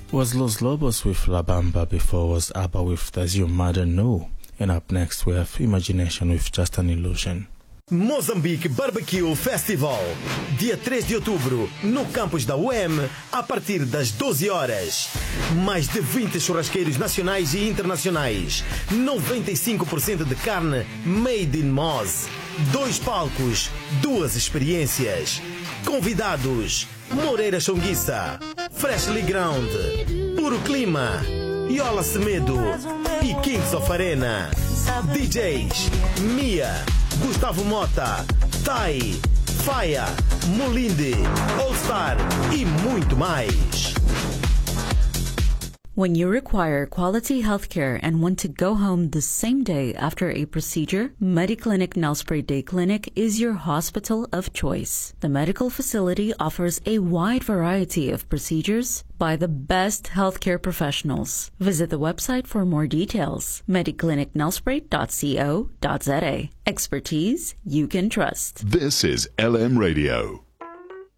Was Los Lobos with La Bamba before was ABBA with Does Your Mother Know? And up next we have Imagination with Just an Illusion. Moçambique Barbecue Festival, dia 3 de outubro, no campus da UEM, a partir das 12 horas. Mais de 20 churrasqueiros nacionais e internacionais, 95% de carne made in Moz, 2 palcos, 2 experiências. Convidados: Moreira Chonguissa, Freshly Ground, Puro Clima, Yola Semedo e Kings of Arena. DJs: Mia, Gustavo Mota, Tai, Faia, Molinde, All Star e muito mais. When you require quality healthcare and want to go home the same day after a procedure, Mediclinic Nelspruit Day Clinic is your hospital of choice. The medical facility offers a wide variety of procedures by the best healthcare professionals. Visit the website for more details. mediclinicnelspruit.co.za. Expertise you can trust. This is LM Radio.